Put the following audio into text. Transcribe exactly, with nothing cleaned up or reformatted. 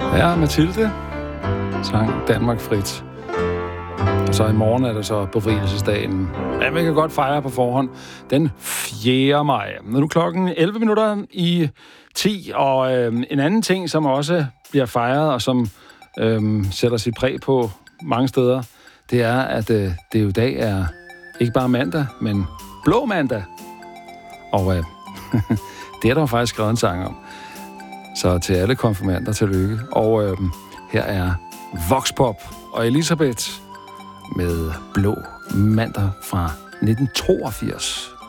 Ja, Mathilde sang Danmark frit. Og så i morgen er det så befrielsesdagen. Ja, man kan godt fejre på forhånd. Den fjerde maj. Nu er klokken elleve minutter i ti, og øh, en anden ting, som også bliver fejret, og som øh, sætter sit præg på mange steder, det er, at øh, det jo i dag er ikke bare mandag, men blå mandag. Og øh, det er der jo faktisk skrevet en sang om. Så til alle konfirmander, tillykke. Og øh, her er Voxpop og Elisabeth med Blå mandag fra nitten toogfirs.